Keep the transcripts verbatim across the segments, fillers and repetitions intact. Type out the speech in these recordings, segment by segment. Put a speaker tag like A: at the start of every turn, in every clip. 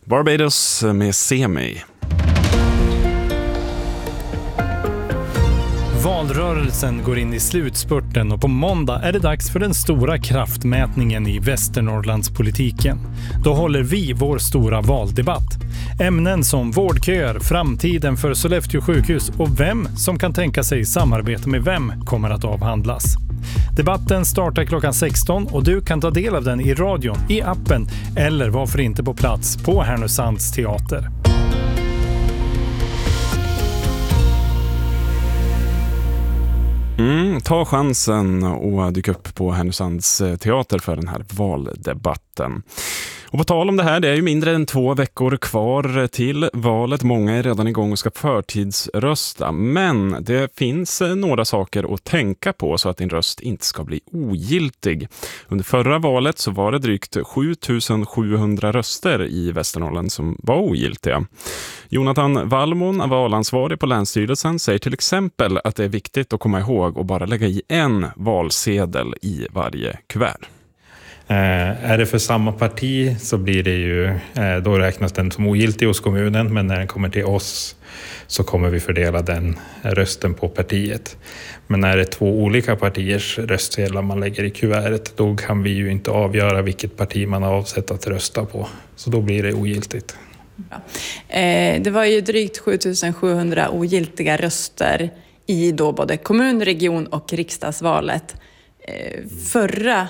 A: Barbados med Se mig.
B: Valrörelsen går in i slutspurten och på måndag är det dags för den stora kraftmätningen i Västernorrlandspolitiken. Då håller vi vår stora valdebatt. Ämnen som vårdköer, framtiden för Sollefteå sjukhus och vem som kan tänka sig samarbeta med vem kommer att avhandlas. Debatten startar klockan sexton och du kan ta del av den i radion, i appen eller varför inte på plats på Härnösands teater.
A: Mm, ta chansen och dyka upp på Härnösands teater för den här valdebatten. Och på tal om det här, det är ju mindre än två veckor kvar till valet. Många är redan igång och ska förtidsrösta. Men det finns några saker att tänka på så att din röst inte ska bli ogiltig. Under förra valet så var det drygt sju tusen sjuhundra röster i Västernorrland som var ogiltiga. Jonathan Wallmon, valansvarig på Länsstyrelsen, säger till exempel att det är viktigt att komma ihåg och bara lägga i en valsedel i varje kuvert.
C: Eh, är det för samma parti så blir det ju, eh, då räknas den som ogiltig hos kommunen, men när den kommer till oss så kommer vi fördela den rösten på partiet. Men när det är två olika partiers röstsedlar man lägger i kuvertet, då kan vi ju inte avgöra vilket parti man har avsett att rösta på. Så då blir det ogiltigt.
D: Ja. Eh, det var ju drygt sju tusen sjuhundra ogiltiga röster i då både kommun, region och riksdagsvalet. Eh, förra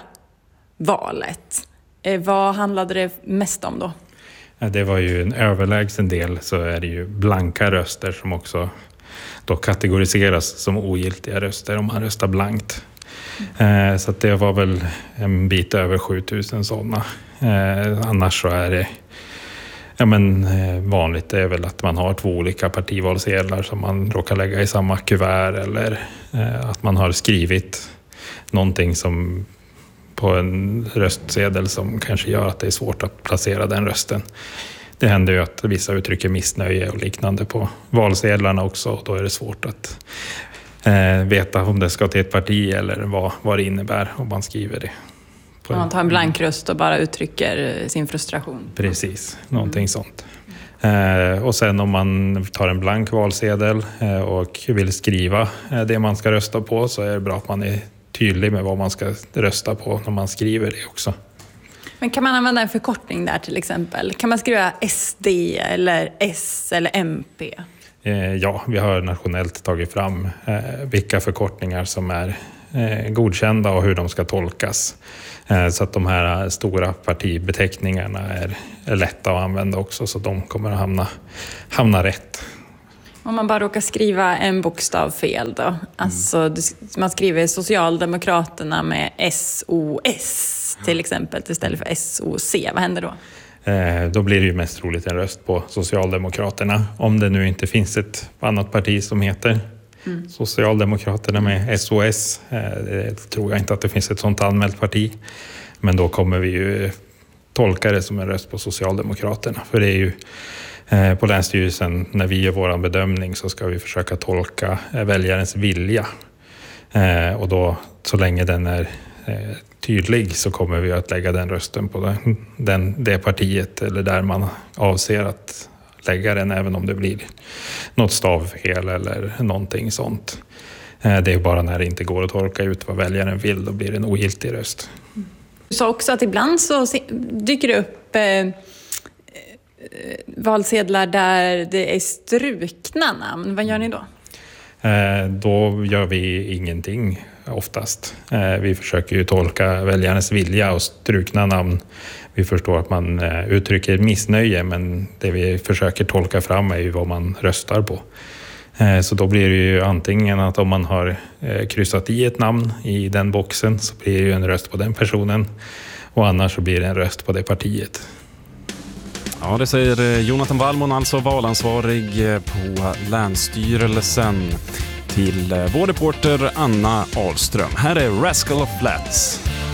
D: valet. Eh, vad handlade det mest om då?
C: Ja, det var ju en överlägsen del, så är det ju blanka röster som också då kategoriseras som ogiltiga röster om man röstar blankt. Mm. Eh, så att det var väl en bit över sju tusen sådana. Eh, annars så är det ja, men, eh, vanligt är väl att man har två olika partivalsedlar som man råkar lägga i samma kuvert, eller eh, att man har skrivit någonting som på en röstsedel som kanske gör att det är svårt att placera den rösten. Det händer ju att vissa uttrycker missnöje och liknande på valsedlarna också, och då är det svårt att eh, veta om det ska till ett parti eller vad, vad det innebär om man skriver det.
D: Om man tar en blank röst och bara uttrycker sin frustration.
C: Precis, någonting mm. sånt. Eh, och sen om man tar en blank valsedel eh, och vill skriva eh, det man ska rösta på, så är det bra att man är tydlig med vad man ska rösta på när man skriver det också.
D: Men kan man använda en förkortning där till exempel? Kan man skriva S D eller S eller M P?
C: Eh, ja, vi har nationellt tagit fram eh, vilka förkortningar som är eh, godkända och hur de ska tolkas. Eh, så att de här stora partibeteckningarna är, är lätta att använda också, så de kommer att hamna, hamna rätt.
D: Om man bara råkar skriva en bokstav fel då. Alltså man skriver Socialdemokraterna med S O S till exempel istället för S O C. Vad händer då?
C: Eh, då blir det ju mest troligt en röst på Socialdemokraterna. Om det nu inte finns ett annat parti som heter mm. Socialdemokraterna med S O S. Eh, det tror jag inte att det finns ett sånt anmält parti. Men då kommer vi ju tolka det som en röst på Socialdemokraterna. För det är ju på Länsstyrelsen, när vi gör vår bedömning, så ska vi försöka tolka väljarens vilja. Och då, så länge den är tydlig, så kommer vi att lägga den rösten på den, den, det partiet eller där man avser att lägga den, även om det blir något stavfel eller någonting sånt. Det är bara när det inte går att tolka ut vad väljaren vill, då blir det en ogiltig röst.
D: Du sa också att ibland så dyker det upp eh... valsedlar där det är strukna namn. Vad gör ni då?
C: Eh, då gör vi ingenting oftast. Eh, vi försöker ju tolka väljarens vilja, och strukna namn. Vi förstår att man eh, uttrycker missnöje, men det vi försöker tolka fram är ju vad man röstar på. Eh, så då blir det ju antingen att om man har eh, kryssat i ett namn i den boxen, så blir det ju en röst på den personen, och annars så blir det en röst på det partiet.
A: Ja, det säger Jonathan Wallmon, alltså valansvarig på Länsstyrelsen, till vår reporter Anna Ahlström. Här är Rascal of Flats.